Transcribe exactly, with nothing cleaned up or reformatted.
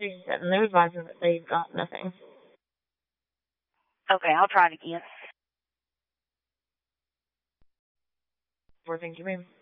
sixty-seven. They're advising that they've got nothing. Okay, I'll try it again. Four, thank you, ma'am.